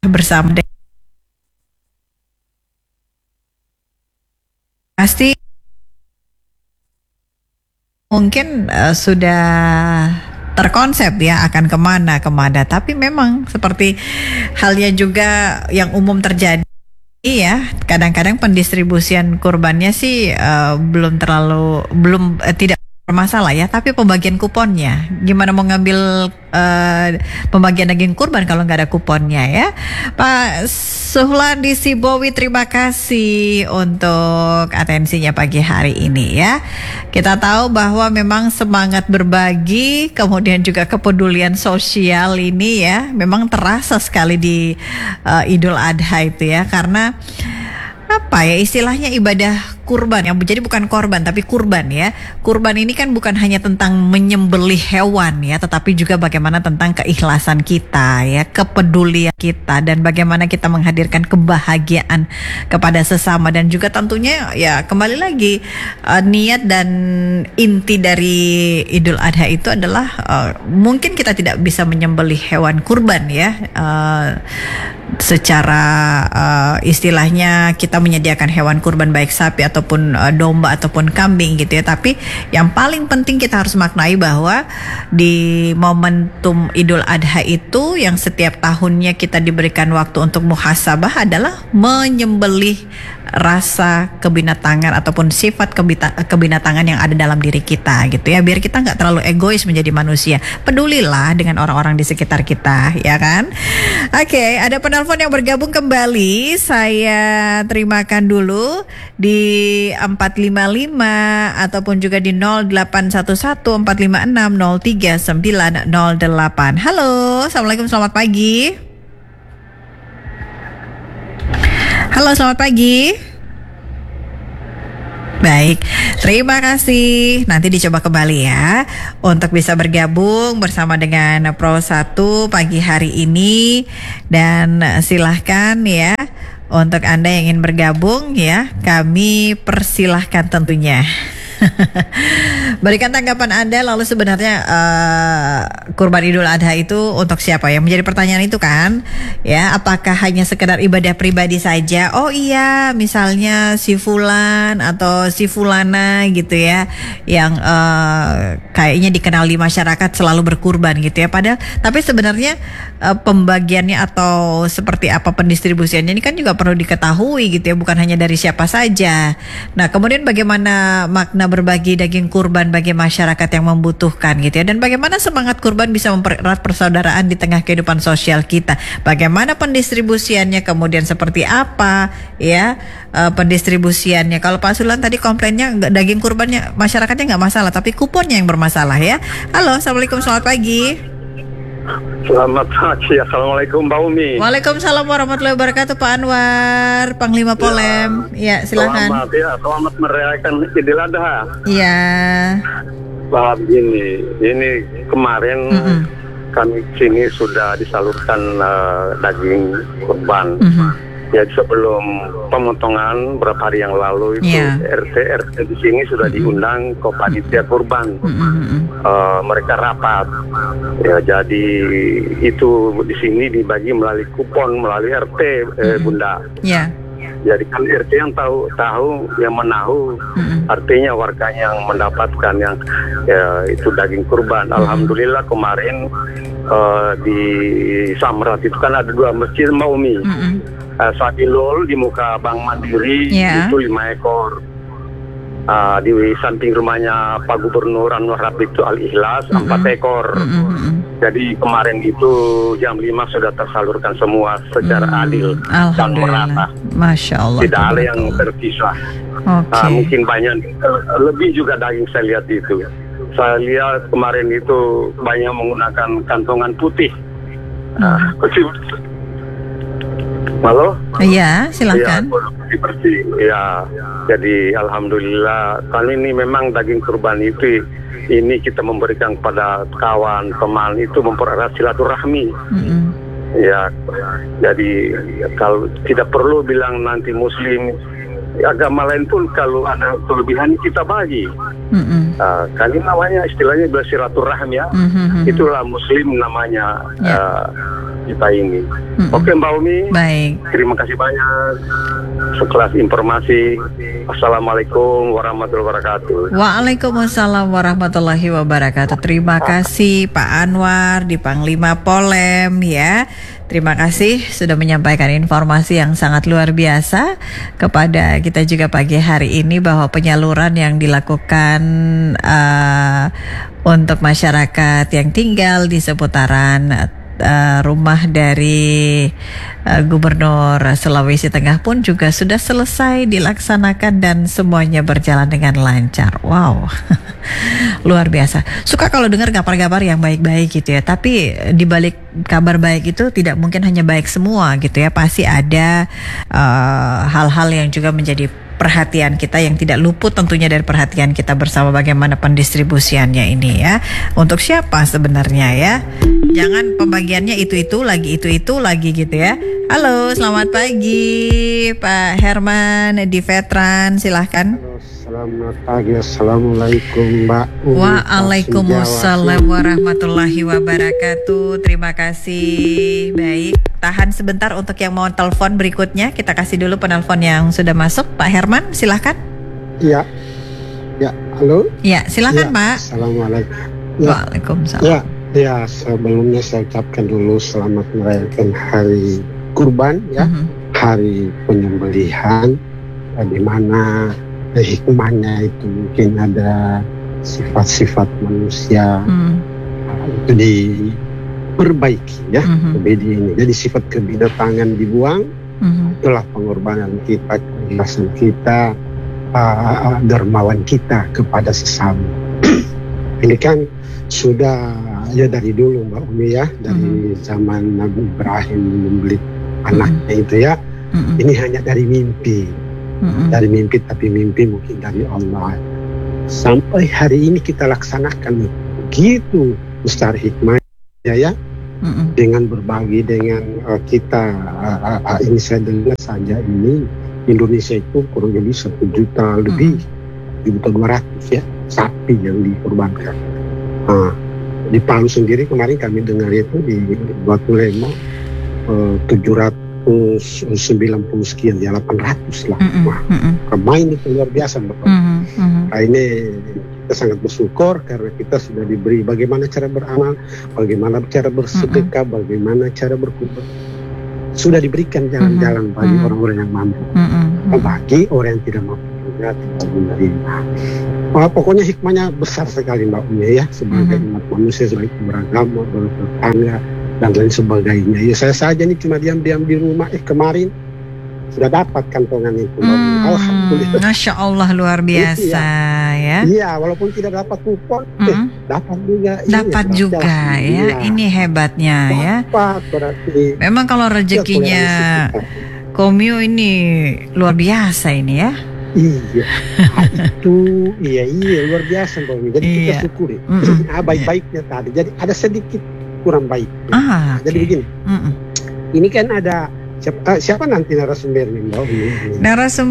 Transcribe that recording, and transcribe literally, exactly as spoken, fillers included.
bersama dengan pasti mungkin uh, sudah terkonsep ya akan kemana kemana, tapi memang seperti halnya juga yang umum terjadi ya, kadang-kadang pendistribusian kurbannya sih uh, belum terlalu belum uh, tidak bermasalah ya, tapi pembagian kuponnya gimana mau ngambil uh, pembagian daging kurban kalau nggak ada kuponnya ya. Pak Suhlan di Sibowi, terima kasih untuk atensinya pagi hari ini ya. Kita tahu bahwa memang semangat berbagi kemudian juga kepedulian sosial ini ya memang terasa sekali di uh, Idul Adha itu ya, karena apa ya istilahnya ibadah kurban ya, jadi bukan korban tapi kurban ya. Kurban ini kan bukan hanya tentang menyembelih hewan ya, tetapi juga bagaimana tentang keikhlasan kita ya, kepedulian kita, dan bagaimana kita menghadirkan kebahagiaan kepada sesama, dan juga tentunya ya kembali lagi uh, niat dan inti dari Idul Adha itu adalah uh, mungkin kita tidak bisa menyembelih hewan kurban ya, uh, secara uh, istilahnya kita menyediakan hewan kurban baik sapi ataupun uh, domba ataupun kambing gitu ya, tapi yang paling penting kita harus maknai bahwa di momentum Idul Adha itu yang setiap tahunnya kita diberikan waktu untuk muhasabah adalah menyembelih rasa kebinatangan ataupun sifat kebita- kebinatangan yang ada dalam diri kita gitu ya, biar kita nggak terlalu egois menjadi manusia. Pedulilah dengan orang-orang di sekitar kita ya kan. Oke, okay, ada penelpon yang bergabung kembali, saya terimakan dulu di empat lima lima ataupun juga di nol delapan satu satu empat lima enam nol tiga sembilan nol delapan. Halo, assalamualaikum, selamat pagi. Halo, selamat pagi. Baik, terima kasih. Nanti dicoba kembali ya untuk bisa bergabung bersama dengan Pro satu pagi hari ini. Dan silahkan ya untuk Anda yang ingin bergabung ya, kami persilahkan tentunya. Berikan tanggapan Anda. Lalu sebenarnya uh, kurban Idul Adha itu untuk siapa ya? Menjadi pertanyaan itu kan ya, apakah hanya sekedar ibadah pribadi saja? Oh iya, misalnya si fulan atau si fulana gitu ya, yang uh, kayaknya dikenal di masyarakat selalu berkurban gitu ya, padahal tapi sebenarnya uh, pembagiannya atau seperti apa pendistribusiannya ini kan juga perlu diketahui gitu ya, bukan hanya dari siapa saja. Nah, kemudian bagaimana makna berbagi daging kurban bagi masyarakat yang membutuhkan gitu ya, dan bagaimana semangat kurban bisa mempererat persaudaraan di tengah kehidupan sosial kita, bagaimana pendistribusiannya, kemudian seperti apa ya uh, pendistribusiannya. Kalau Pak Sulan tadi komplainnya daging kurbannya masyarakatnya nggak masalah, tapi kuponnya yang bermasalah ya. Halo, assalamualaikum, selamat pagi. Selamat pagi, assalamualaikum Mbak Umi. Waalaikumsalam warahmatullahi wabarakatuh, Pak Anwar, Panglima Polem. Ya, ya silakan. Selamat ya, selamat merayakan Idul Adha. Iya. Bahwa begini, ini kemarin mm-hmm. kami sini sudah disalurkan uh, daging kurban. Mm-hmm. Ya, sebelum pemotongan berapa hari yang lalu itu yeah. R T R T di sini sudah mm-hmm. diundang ke panitia kurban. Mm-hmm. Uh, mereka rapat. Ya, jadi itu di sini dibagi melalui kupon, melalui R T, mm-hmm. eh, Bunda. Yeah. Jadi kan R T yang tahu tahu yang menahu, mm-hmm. artinya warga yang mendapatkan yang ya, itu daging kurban. Mm-hmm. Alhamdulillah kemarin uh, di Samrat itu kan ada dua masjid Mbak Umi. Mm-hmm. Uh, Sabilul di muka Bank Mandiri yeah. itu lima ekor. Uh, di samping rumahnya Pak Gubernur Anwar Rafiq itu Al-Ikhlas empat mm-hmm. ekor. Mm-hmm. Jadi kemarin itu jam lima sudah tersalurkan semua secara mm. adil dan merata. Masya Allah. Tidak ada yang terpisah. Okay. Uh, mungkin banyak uh, lebih juga daging saya lihat itu. Saya lihat kemarin itu banyak menggunakan kantongan putih. Uh, Halo? Iya, silakan. Ya, bersih. Ya, jadi alhamdulillah kali ini memang daging kurban itu ini kita memberikan kepada kawan, teman, itu mempererat silaturahmi. Mm-hmm. Ya, jadi kalau tidak perlu bilang nanti Muslim agama lain pun kalau ada kelebihan kita bagi. Mm-mm. Uh, kali namanya istilahnya bersilaturahmi ya. Mm-hmm. Itulah Muslim namanya Ya. uh, kita ini. Mm-mm. Oke Mbak Umi, Baik. terima kasih banyak sekelas informasi. Assalamualaikum warahmatullahi wabarakatuh. Waalaikumsalam warahmatullahi wabarakatuh. Terima kasih Pak Anwar di Panglima Polem ya. Terima kasih sudah menyampaikan informasi yang sangat luar biasa kepada kita juga pagi hari ini bahwa penyaluran yang dilakukan uh, untuk masyarakat yang tinggal di seputaran uh, rumah dari uh, Gubernur Sulawesi Tengah pun juga sudah selesai dilaksanakan dan semuanya berjalan dengan lancar. Wow. Luar biasa. Suka kalau dengar kabar-kabar yang baik-baik gitu ya. Tapi di balik kabar baik itu tidak mungkin hanya baik semua gitu ya. Pasti ada uh, hal-hal yang juga menjadi perhatian kita yang tidak luput tentunya dari perhatian kita bersama bagaimana pendistribusiannya ini ya. Untuk siapa sebenarnya ya? Jangan pembagiannya itu-itu lagi itu-itu lagi gitu ya. Halo, selamat pagi Pak Herman di Veteran, silahkan. Selamat pagi, assalamualaikum Mbak. Waalaikumsalam warahmatullahi wabarakatuh. Terima kasih. Baik, tahan sebentar untuk yang mau telepon berikutnya. Kita kasih dulu penelpon yang sudah masuk. Pak Herman, silahkan. Iya, ya, halo. Ya, silahkan ya, Pak. Assalamualaikum. Ya, Waalaikumsalam. Ya, ya, sebelumnya saya ucapkan dulu selamat merayakan Hari Kurban ya, Mhm. Hari Penyembelihan, di mana hikmahnya itu mungkin ada sifat-sifat manusia Hmm. itu diperbaiki ya, Mhm. lebih di ini. Jadi sifat kebinatangan dibuang, Mhm. itulah pengorbanan kita, keikhlasan kita, uh, dermawan kita kepada sesama. Ini kan sudah ya dari dulu Mbak Umi ya, dari Mhm. zaman Nabi Ibrahim membeli anaknya itu ya. Mhm. Ini hanya dari mimpi. Mhm. Dari mimpi, tapi mimpi mungkin dari Allah. Sampai hari ini kita laksanakan begitu besar hikmahnya ya, Mhm. dengan berbagi dengan uh, kita. Uh, uh, uh, ini saya dengar saja ini Indonesia itu kurang lebih satu juta lebih, satu juta dua ratus ya sapi yang dikorbankan. Uh, di Palu sendiri kemarin kami dengar itu di Batu Lemo uh, tujuh ratus sembilan puluh sekian ya, delapan ratus lah. Mhm. Wah, Mhm. pemain itu luar biasa Mbak. Mhm. Mhm. Nah, ini kita sangat bersyukur karena kita sudah diberi bagaimana cara beramal, bagaimana cara bersedekah, bagaimana cara berkurban. Sudah diberikan jalan-jalan Mhm. bagi Mhm. orang-orang yang mampu. Mhm. Oh, bagi orang yang tidak mampu juga tidak menerima. Wah, pokoknya hikmahnya besar sekali Mbak Umi ya, sebagai Mhm. umat manusia, sebagai beragama, bertetangga dan lain sebagainya. Ya saya saja nih cuma diam-diam di rumah, eh kemarin sudah dapat kantongan itu. Hmm, Alhamdulillah. Masya Allah luar biasa ya. Iya, walaupun tidak dapat kupon, eh, Mm, dapat juga. dapat Iya, juga berarti ya. alhamdulillah. Ini hebatnya ya. Dapat berarti. Memang kalau rezekinya Ya, Komio ini luar biasa ini ya. iya, ah, itu iya iya luar biasa Mbak Umi. Jadi Iya. kita syukuri. Mm-mm. Nah, baik-baiknya tadi. Jadi ada sedikit kurang baik. Ah, Jadi oke. begini, Mm-mm. ini kan ada siapa, siapa nanti narasumbernya Mbak Umi? Narasumber